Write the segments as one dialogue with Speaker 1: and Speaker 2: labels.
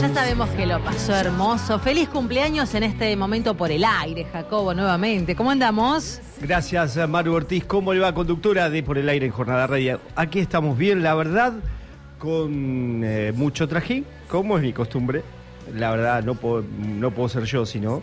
Speaker 1: Ya sabemos que lo pasó hermoso. Feliz cumpleaños en este momento por el aire, Jacobo, nuevamente. ¿Cómo andamos?
Speaker 2: Gracias, Maru Ortiz. ¿Cómo le va, conductora de Por el Aire en Jornada Radio? Aquí estamos bien, la verdad, con mucho trajín, como es mi costumbre. La verdad, no puedo ser yo, sino.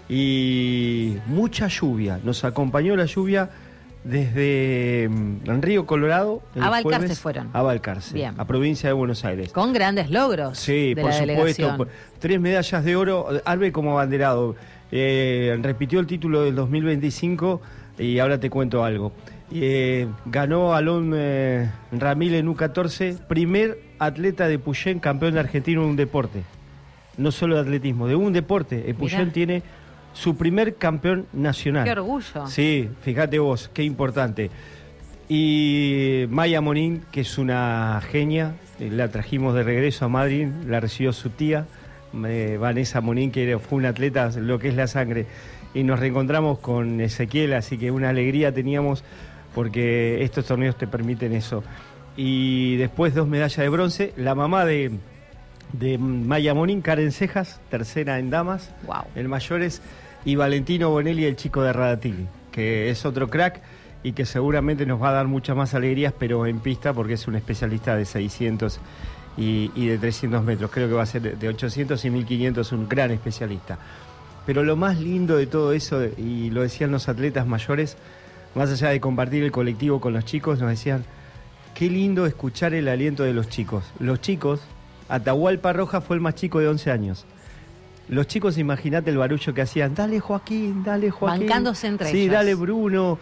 Speaker 2: Y mucha lluvia. Nos acompañó la lluvia desde Río Colorado.
Speaker 1: A Balcarce fueron.
Speaker 2: A Balcarce,
Speaker 1: bien.
Speaker 2: A provincia de Buenos Aires.
Speaker 1: Con grandes logros.
Speaker 2: Sí,
Speaker 1: de
Speaker 2: por
Speaker 1: la
Speaker 2: supuesto.
Speaker 1: delegación.
Speaker 2: 3 medallas de oro. Arbe como abanderado. Repitió el título del 2025 y ahora te cuento algo. Ganó Alon Ramil en U14, primer atleta de Puyén, campeón argentino en un deporte. No solo de atletismo, de un deporte. Puyén tiene su primer campeón nacional.
Speaker 1: ¡Qué orgullo!
Speaker 2: Sí, fíjate vos, qué importante. Y Maya Monín, que es una genia, la trajimos de regreso a Madrid, la recibió su tía, Vanessa Monín, que fue una atleta, lo que es la sangre. Y nos reencontramos con Ezequiel, así que una alegría teníamos, porque estos torneos te permiten eso. Y después 2 medallas de bronce, la mamá de Maya Monín, Karen Cejas, tercera en damas,
Speaker 1: wow.
Speaker 2: En mayores, y Valentino Bonelli, el chico de Radatili, que es otro crack y que seguramente nos va a dar muchas más alegrías, pero en pista, porque es un especialista de 600 y de 300 metros. Creo que va a ser de 800 y 1500, un gran especialista. Pero lo más lindo de todo eso, y lo decían los atletas mayores, más allá de compartir el colectivo con los chicos, nos decían, qué lindo escuchar el aliento de los chicos. Los chicos, Atahualpa Rojas fue el más chico de 11 años. Los chicos, imagínate el barullo que hacían, dale Joaquín, dale Joaquín.
Speaker 1: Bancándose entre ellos.
Speaker 2: Sí, dale Bruno,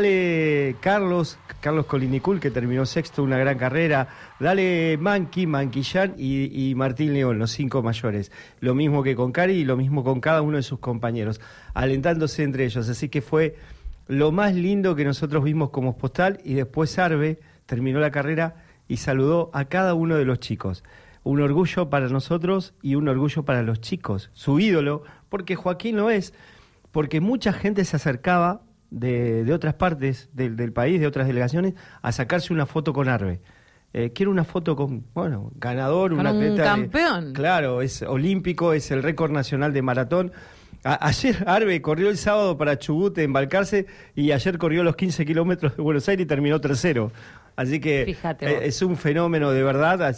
Speaker 2: dale Carlos Colinicul, que terminó sexto, una gran carrera, dale Manquillán y Martín León, los 5 mayores. Lo mismo que con Cari y lo mismo con cada uno de sus compañeros, alentándose entre ellos. Así que fue lo más lindo que nosotros vimos como postal, y después Arbe terminó la carrera y saludó a cada uno de los chicos. Un orgullo para nosotros y un orgullo para los chicos, su ídolo, porque Joaquín lo es, porque mucha gente se acercaba de otras partes del país, de otras delegaciones, a sacarse una foto con Arbe. Quiero una foto con, ganador,
Speaker 1: con
Speaker 2: un atleta.
Speaker 1: Campeón.
Speaker 2: Claro, es olímpico, es el récord nacional de maratón. Ayer Arbe corrió el sábado para Chubut en Balcarce y ayer corrió los 15 kilómetros de Buenos Aires y terminó tercero. Así que es un fenómeno de verdad,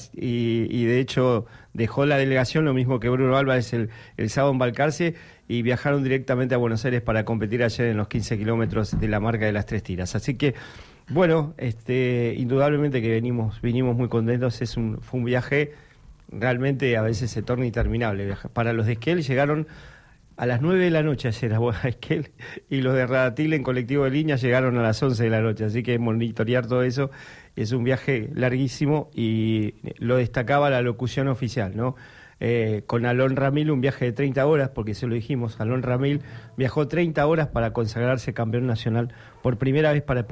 Speaker 2: y de hecho dejó la delegación, lo mismo que Bruno Álvarez el sábado en Balcarce, y viajaron directamente a Buenos Aires para competir ayer en los 15 kilómetros de la marca de las 3 tiras. Así que, indudablemente que venimos muy contentos. Fue un viaje, realmente a veces se torna interminable. Para los de Esquel llegaron a las 9 de la noche ayer a Esquel, y los de Radatil en colectivo de línea llegaron a las 11 de la noche, así que monitorear todo eso es un viaje larguísimo, y lo destacaba la locución oficial, ¿no? Con Alon Ramil, un viaje de 30 horas, porque se lo dijimos, Alon Ramil viajó 30 horas para consagrarse campeón nacional por primera vez para